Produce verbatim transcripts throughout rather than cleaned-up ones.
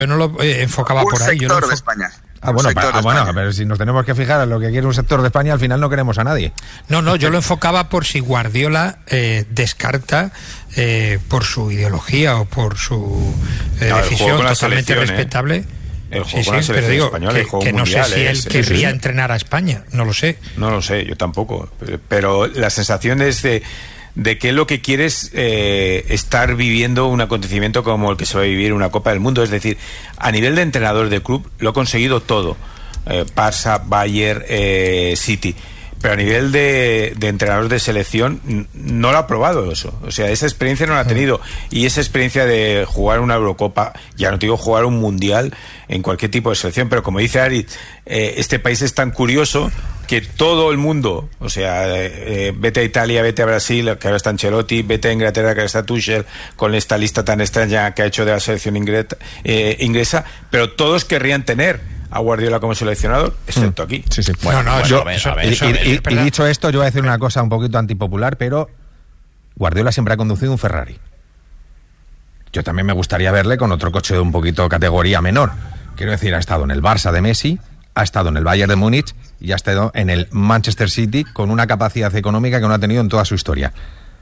Yo no lo eh, enfocaba un por ahí. sector Yo lo enfo- de España. Ah, bueno, pa, ah, bueno, España. pero si nos tenemos que fijar en lo que quiere un sector de España, al final no queremos a nadie. No, no, yo lo enfocaba por si Guardiola eh, descarta eh, por su ideología o por su eh, No, el decisión juego con la totalmente selección, ¿eh? respetable. El juego Sí, con sí, la pero selección digo española, que, el juego que no sé mundial, si ¿eh? él Sí, querría sí. entrenar a España, no lo sé. No lo sé, yo tampoco. Pero la sensación es de, de que lo que quiere es eh, estar viviendo un acontecimiento como el que se va a vivir una Copa del Mundo. Es decir, a nivel de entrenador de club lo ha conseguido todo. Eh, Barça, Bayern, eh, City. Pero a nivel de, de entrenador de selección n- no lo ha probado eso. O sea, esa experiencia no la ha tenido. Y esa experiencia de jugar una Eurocopa, ya no te digo jugar un Mundial en cualquier tipo de selección, pero como dice Ari, eh, este país es tan curioso que todo el mundo, o sea, eh, eh, vete a Italia, vete a Brasil, que ahora está Ancelotti, vete a Inglaterra, que ahora está Tuchel, con esta lista tan extraña que ha hecho de la selección inglesa, eh, inglesa, pero todos querrían tener a Guardiola como seleccionador, excepto aquí. Sí, sí. Bueno, no, bueno, eso- a ver, eso- a ver, eso- y, y- es y verdad. dicho esto, yo voy a decir una cosa un poquito antipopular, pero Guardiola siempre ha conducido un Ferrari. Yo también me gustaría verle con otro coche de un poquito categoría menor. Quiero decir, ha estado en el Barça de Messi, ha estado en el Bayern de Múnich y ha estado en el Manchester City con una capacidad económica que no ha tenido en toda su historia.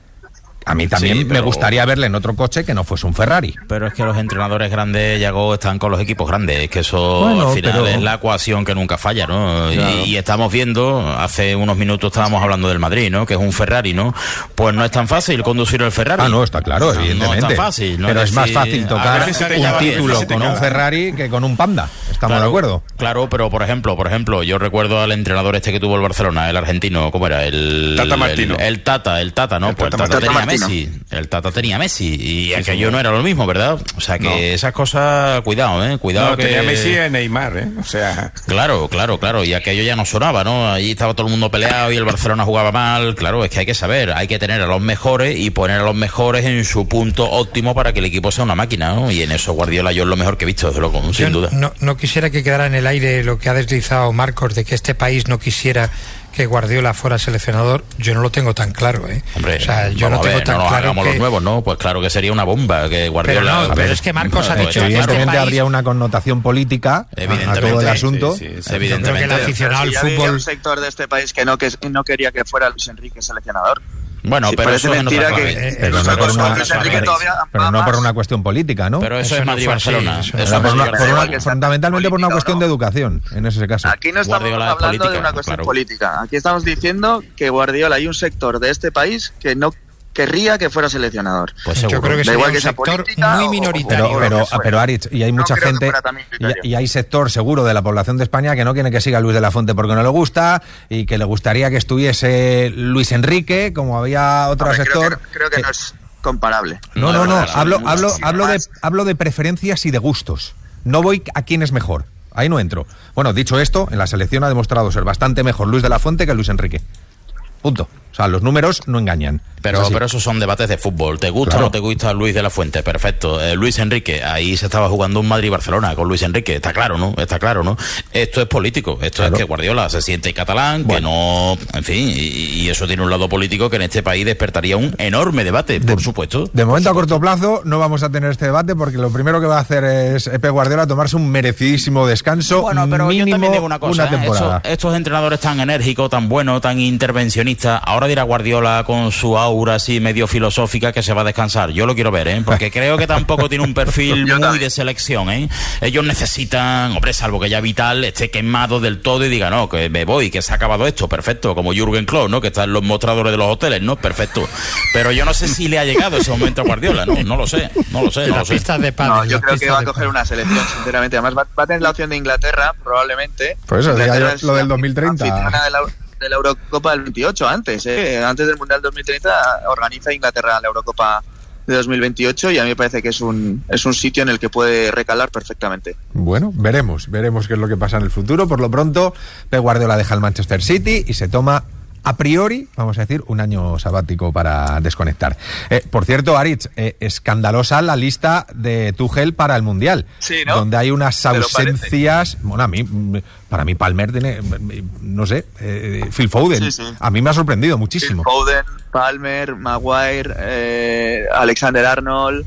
A mí también Sí, me pero- gustaría verle en otro coche que no fuese un Ferrari. Pero es que los entrenadores grandes, Yago, están con los equipos grandes. Es que eso Bueno, al final pero- es la ecuación que nunca falla, ¿no? Claro. Y, y estamos viendo, hace unos minutos estábamos hablando del Madrid, ¿no? Que es un Ferrari, ¿no? Pues no es tan fácil conducir el Ferrari. Ah, no, está claro, No, evevidentemente. No es tan fácil. ¿no? Pero es más decir, fácil a tocar veces te un llama bien, título sí, te con un llama. Ferrari que con un Panda. ¿Estamos Claro, de acuerdo? Claro, pero por ejemplo, por ejemplo, yo recuerdo al entrenador este que tuvo el Barcelona, el argentino, ¿cómo era? El Tata el- Martino. El, el Tata, el Tata, ¿no? El pues el Tata Tata tenía Martino. Messi. El Tata tenía Messi. Y aquello no era lo mismo, ¿verdad? O sea que No. esas cosas, cuidado, ¿eh? Cuidado No, que... tenía Messi y Neymar, ¿eh? O sea... Claro, claro, claro, y aquello ya no sonaba, ¿no? Allí estaba todo el mundo peleado y el Barcelona jugaba mal. Claro, es que hay que saber, hay que tener a los mejores y poner a los mejores en su punto óptimo para que el equipo sea una máquina, ¿no? Y en eso Guardiola yo es lo mejor que he visto, desde luego, sin Yo duda. No, no quisiera que quedara en el aire lo que ha deslizado Marcos de que este país no quisiera que Guardiola fuera seleccionador. Yo no lo tengo tan claro, ¿eh? Hombre, o sea, yo no vamos a tengo ver, tan no nos claro hagamos que... los nuevos, ¿no? Pues claro que sería una bomba que Guardiola... Pero no, A pero ver, es que Marcos ha no, dicho que este Evidentemente país- habría una connotación política a, a Evidentemente, todo el sí, asunto. sí, sí, sí. Yo creo que el Evidentemente. aficionado al Sí, había fútbol... un sector de este país que no, que no quería que fuera Luis Enrique seleccionador. Bueno, Sí, pero parece eso es en mentira otra que- clave. eh, Pero eso no por es una- otra Luis Enrique clave. todavía Pero va no por más. una cuestión política, ¿no? Pero eso, Eso es no fue Madrid-Barcelona. así, eso Eso no es Era por una, Madrid-Barcelona. por una- Igual que sea fundamentalmente por una política o cuestión no. de educación, en ese caso. Aquí no estamos Guardiola es hablando política, de una cuestión claro. política. Aquí estamos diciendo que Guardiola hay un sector de este país que no querría que fuera seleccionador. Pues Yo seguro. creo que Da sería igual un que sea sector política muy o- minoritario. Pero, o- pero, lo que fuera. pero Aritz, y hay No mucha creo que gente, fuera también criterio. y, y hay sector seguro de la población de España que no quiere que siga Luis de la Fuente porque no le gusta y que le gustaría que estuviese Luis Enrique, como había otro Hombre, creo sector. que- creo que que- no es comparable. No, No, no, es no, verdad, hablo, son hablo, muchísimas hablo, de, más. hablo de preferencias y de gustos. No voy a quién es mejor. Ahí no entro. Bueno, dicho esto, en la selección ha demostrado ser bastante mejor Luis de la Fuente que Luis Enrique. Punto. O sea, los números no engañan. Pero, Es así. pero esos son debates de fútbol. ¿Te gusta Claro. o no te gusta Luis de la Fuente? Perfecto. Eh, Luis Enrique, ahí se estaba jugando un Madrid-Barcelona con Luis Enrique. Está claro, ¿no? Está claro, ¿no? Esto es político. Esto Claro. es que Guardiola se siente catalán, que no... En fin, y, y eso tiene un lado político que en este país despertaría un enorme debate, por supuesto. De momento, a corto plazo, no vamos a tener este debate porque lo primero que va a hacer es Pep Guardiola tomarse un merecidísimo descanso. Bueno, pero mínimo yo también digo una cosa, ¿eh? temporada. Estos, estos entrenadores tan enérgicos, tan buenos, tan intervencionistas, ahora dirá Guardiola con su aura así medio filosófica que se va a descansar. Yo lo quiero ver, ¿eh? Porque creo que tampoco tiene un perfil Yo muy también. de selección, ¿eh? Ellos necesitan, hombre, salvo que ya Vital esté quemado del todo y diga, no, que me voy, que se ha acabado esto, perfecto, como Jürgen Klopp, ¿no? Que está en los mostradores de los hoteles, ¿no? Perfecto. Pero yo no sé si le ha llegado ese momento a Guardiola, ¿no? No lo sé, no lo sé, no lo Las sé. pistas de pádel. No, yo las creo que pistas va a de coger pádel. una selección, sinceramente. Además, va, va a tener la opción de Inglaterra, probablemente. Por eso, Inglaterra diga yo es lo del la dos mil treinta. anfitriona de la, de la Eurocopa del veintiocho, antes, ¿eh? Antes del Mundial dos mil treinta organiza Inglaterra la Eurocopa de dos mil veintiocho y a mí me parece que es un, es un sitio en el que puede recalar perfectamente. Bueno, veremos, veremos qué es lo que pasa en el futuro. Por lo pronto, Pep Guardiola deja el Manchester City y se toma, a priori, vamos a decir, un año sabático para desconectar. Eh, por cierto, Aritz, eh, escandalosa la lista de Tuchel para el Mundial, Sí, ¿no? donde hay unas ¿Te lo ausencias. Bueno, a mí, mm, para mí Palmer tiene, mm, no sé, eh, Phil Foden. Sí, sí. A mí me ha sorprendido Phil muchísimo. Foden, Palmer, Maguire, eh, Alexander Arnold,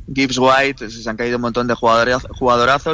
Gibbs White, se han caído un montón de jugadores, jugadorazos